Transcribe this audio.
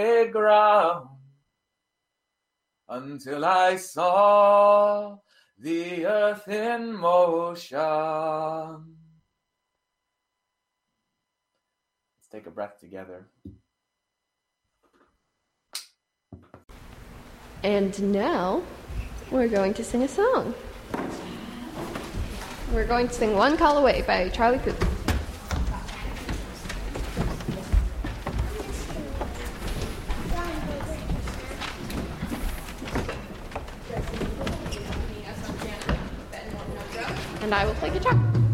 ground until I saw the earth in motion. Let's take a breath together. And now we're going to sing a song. We're going to sing One Call Away by Charlie Puth. And I will play guitar.